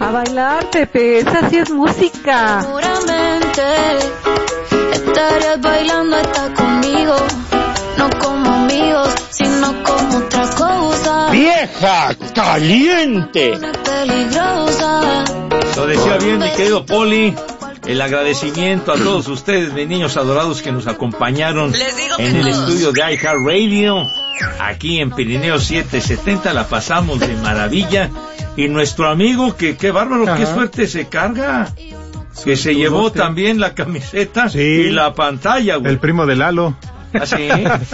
A bailar, Pepe, esa sí es música. Seguramente estarías bailando hasta conmigo, no como amigos, sino como otra cosa. ¡Vieja caliente! Peligrosa. Lo decía bien mi querido Poli. El agradecimiento a todos ustedes, mis niños adorados, que nos acompañaron en el estudio de iHeartRadio. Aquí en Pirineo 770 la pasamos de maravilla. Y nuestro amigo, que qué bárbaro, qué suerte se carga. Que se llevó también la camiseta y la pantalla, güey. El primo de Lalo. ¿Ah, sí?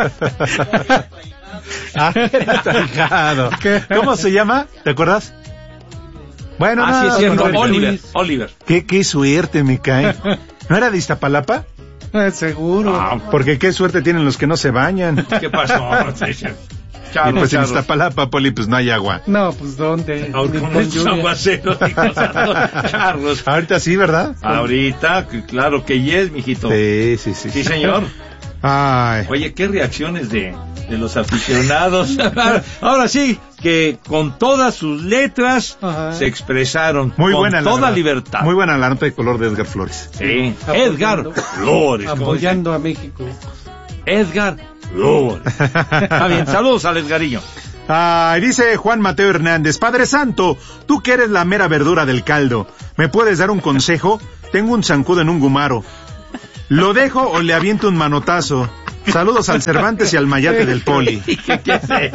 ¿Cómo se llama? ¿Te acuerdas? Bueno, sí es cierto, Oliver. Qué suerte me cae. ¿No era de Iztapalapa? Seguro. Porque qué suerte tienen los que no se bañan. ¿Qué pasó? Y pues en Iztapalapa, Poli, pues no hay agua. No, pues ¿dónde? Con estos aguaceros y cosas, charros. Ahorita sí, ¿verdad? Ahorita, claro que yes, mijito. Sí. Sí, señor. Ay. Oye, qué reacciones de los aficionados. Ahora sí, que con todas sus letras se expresaron. Muy con buena toda libertad. Muy buena la nota de color de Edgar Flores. Sí, Edgar Flores. Apoyando a México. Edgar Flores. Está bien, saludos al Edgarillo. Dice Juan Mateo Hernández: Padre Santo, tú que eres la mera verdura del caldo, ¿me puedes dar un consejo? Tengo un zancudo en un gumaro. ¿Lo dejo o le aviento un manotazo? Saludos al Cervantes y al Mayate del Poli. ¿Qué sé?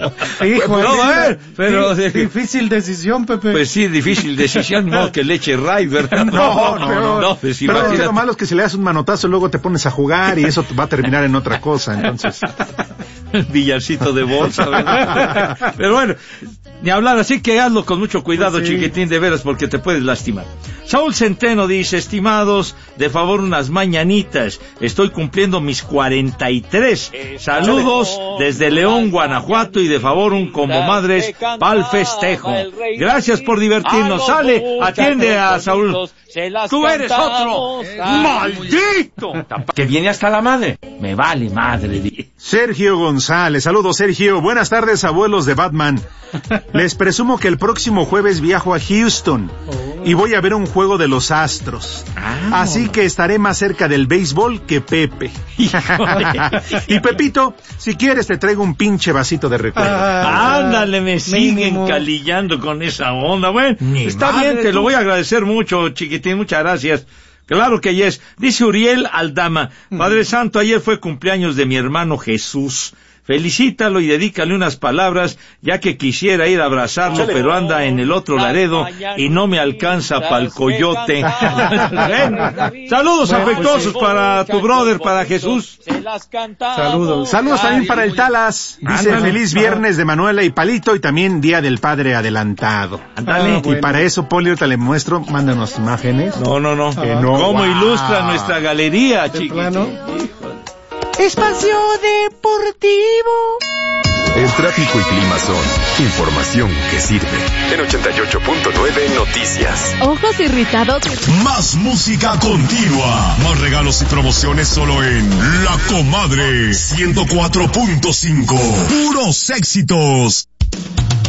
Pero difícil decisión, Pepe. Pues sí, difícil decisión, no que le eche ray, ¿verdad? No. Pues, pero lo malo es que si le das un manotazo luego te pones a jugar y eso va a terminar en otra cosa, entonces. Billarcito de bolsa, ¿verdad? Pero bueno, ni hablar, así que hazlo con mucho cuidado, pues sí, chiquitín, de veras, porque te puedes lastimar. Saúl Centeno dice: estimados, de favor unas mañanitas, estoy cumpliendo mis 43. Saludos desde León, Guanajuato, y de favor un como madres pa'l festejo. Gracias por divertirnos. Sale, atiende a Saúl. Tú eres otro maldito que viene hasta la madre. Me vale madre. Sergio González: saludos, Sergio. Buenas tardes, abuelos de Batman. Les presumo que el próximo jueves viajo a Houston y voy a ver un juego de los Astros. Así que estaré más cerca del béisbol que Pepe. Y Pepito, si quieres te traigo un pinche vasito de recuerdo. Ándale, me siguen calillando con esa onda. Bueno, está bien, te lo voy a agradecer mucho, chiquitín, muchas gracias. Claro que yes. Dice Uriel Aldama: Padre Santo, ayer fue cumpleaños de mi hermano Jesús. Felicítalo y dedícale unas palabras, ya que quisiera ir a abrazarlo, pero anda en el otro Laredo y no me alcanza pa'l coyote. Saludos afectuosos para tu brother, para Jesús. Saludos también para el Talas. Dice: feliz viernes de Manuela y Palito, y también Día del Padre adelantado. Ándale. Y para eso, Poli, ahorita le muestro, mándanos imágenes. No. ¿Cómo ilustra nuestra galería, chiquitín? Espacio Deportivo. El tráfico y clima son información que sirve. En 88.9 Noticias. Ojos irritados. Más música continua. Más regalos y promociones solo en La Comadre 104.5. Puros éxitos.